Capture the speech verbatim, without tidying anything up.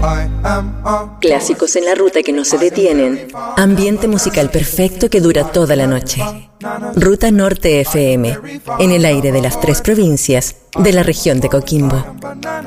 Clásicos en la ruta que no se detienen. Ambiente musical perfecto que dura toda la noche. Ruta Norte F M, en el aire de las tres provincias de la región de Coquimbo.